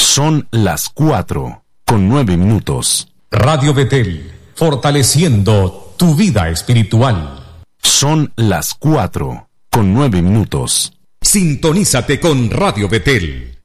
Son las 4:09. Radio Betel, fortaleciendo tu vida espiritual. Son las 4:09. Sintonízate con Radio Betel.